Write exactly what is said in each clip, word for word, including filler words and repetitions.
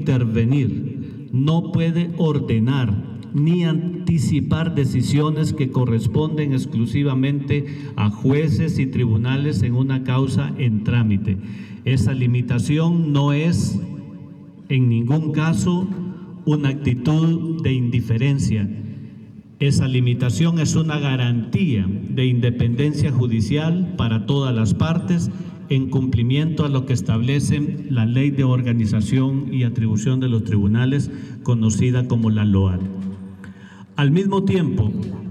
intervenir, no puede ordenar ni anticipar decisiones que corresponden exclusivamente a jueces y tribunales en una causa en trámite. Esa limitación no es en ningún caso una actitud de indiferencia. Esa limitación es una garantía de independencia judicial para todas las partes en cumplimiento a lo que establece la Ley de Organización y Atribución de los Tribunales, conocida como la L O A D. Al mismo tiempo,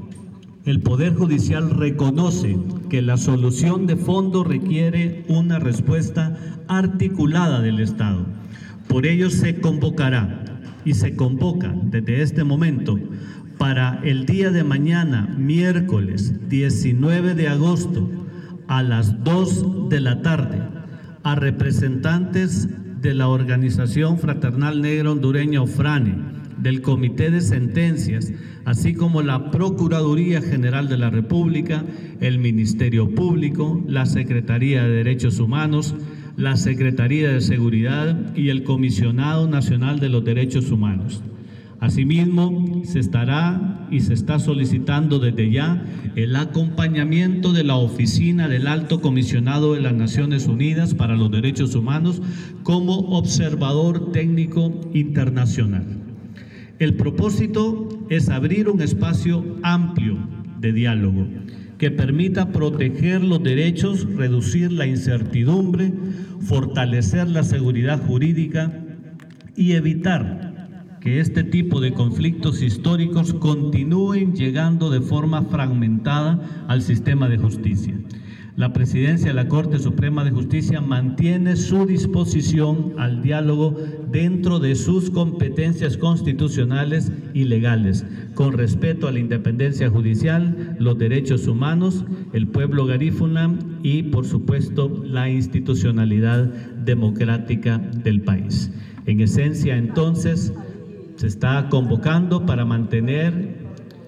el Poder Judicial reconoce que la solución de fondo requiere una respuesta articulada del Estado. Por ello se convocará y se convoca desde este momento para el día de mañana, miércoles diecinueve de agosto, a las dos de la tarde, a representantes de la Organización Fraternal Negra Hondureña OFRANE, del Comité de Sentencias, así como la Procuraduría General de la República, el Ministerio Público, la Secretaría de Derechos Humanos, la Secretaría de Seguridad y el Comisionado Nacional de los Derechos Humanos. Asimismo, se estará y se está solicitando desde ya el acompañamiento de la Oficina del Alto Comisionado de las Naciones Unidas para los Derechos Humanos como observador técnico internacional. El propósito es abrir un espacio amplio de diálogo que permita proteger los derechos, reducir la incertidumbre, fortalecer la seguridad jurídica y evitar que este tipo de conflictos históricos continúen llegando de forma fragmentada al sistema de justicia. La Presidencia de la Corte Suprema de Justicia mantiene su disposición al diálogo dentro de sus competencias constitucionales y legales, con respeto a la independencia judicial, los derechos humanos, el pueblo garífuna y, por supuesto, la institucionalidad democrática del país. En esencia, entonces, se está convocando para mantener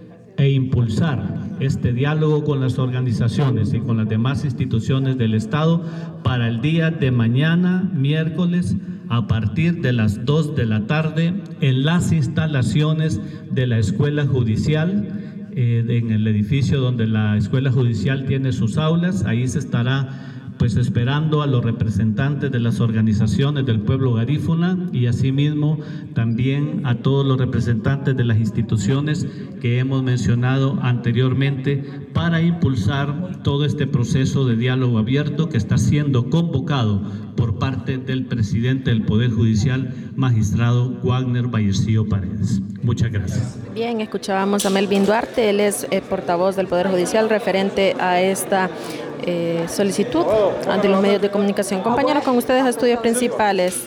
e impulsar este diálogo con las organizaciones y con las demás instituciones del Estado para el día de mañana, miércoles, a partir de las dos de la tarde, en las instalaciones de la Escuela Judicial, eh, en el edificio donde la Escuela Judicial tiene sus aulas. Ahí se estará pues esperando a los representantes de las organizaciones del pueblo garífuna y asimismo también a todos los representantes de las instituciones que hemos mencionado anteriormente para impulsar todo este proceso de diálogo abierto que está siendo convocado por parte del presidente del Poder Judicial, magistrado Wagner Vallecillo Paredes. Muchas gracias. Bien, escuchábamos a Melvin Duarte, él es eh, portavoz del Poder Judicial referente a esta Eh, solicitud ante los medios de comunicación. Compañeros, con ustedes estudios principales.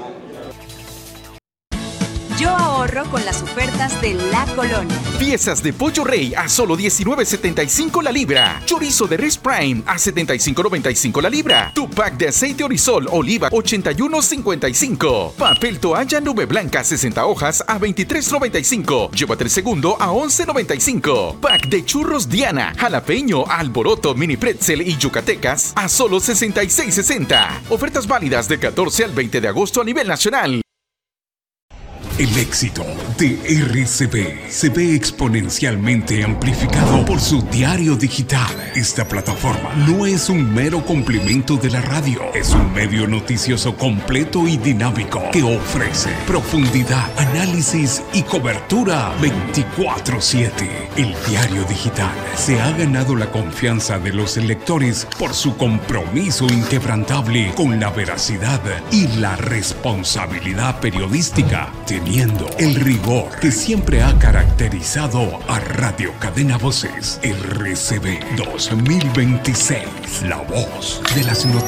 Yo ahorro con las ofertas de La Colonia. Piezas de pollo rey a solo diecinueve setenta y cinco la libra. Chorizo de res prime a setenta y cinco noventa y cinco la libra. Tu pack de aceite Orisol oliva ochenta y uno cincuenta y cinco. Papel toalla nube blanca sesenta hojas a veintitrés noventa y cinco. Llévate el segundo a once noventa y cinco. Pack de churros Diana, jalapeño, alboroto, mini pretzel y yucatecas a solo sesenta y seis sesenta. Ofertas válidas del catorce al veinte de agosto a nivel nacional. El éxito de R C B se ve exponencialmente amplificado por su diario digital. Esta plataforma no es un mero complemento de la radio, es un medio noticioso completo y dinámico que ofrece profundidad, análisis y cobertura veinticuatro siete. El diario digital se ha ganado la confianza de los lectores por su compromiso inquebrantable con la veracidad y la responsabilidad periodística, teniendo el rigor que siempre ha caracterizado a Radio Cadena Voces. R C B dos mil veintiséis, la voz de las noticias.